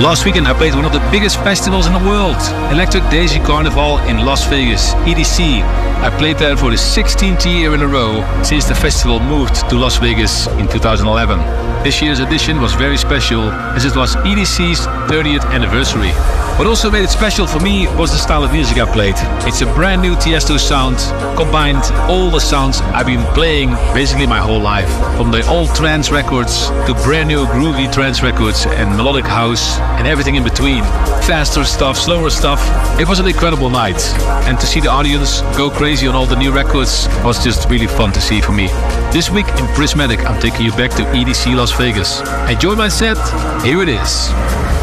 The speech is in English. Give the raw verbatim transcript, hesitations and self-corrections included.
Last weekend I played one of the biggest festivals in the world, Electric Daisy Carnival in Las Vegas, E D C. I played there for the sixteenth year in a row since the festival moved to Las Vegas in two thousand eleven. This year's edition was very special as it was E D C's thirtieth anniversary. What also made it special for me was the style of music I played. It's a brand new Tiesto sound, combined all the sounds I've been playing basically my whole life. From the old trance records to brand new groovy trance records and melodic house and everything in between. Faster stuff, slower stuff. It was an incredible night. And to see the audience go crazy on all the new records was just really fun to see for me. This week in Prismatic, I'm taking you back to E D C Las Vegas. Enjoy my set. Here it is.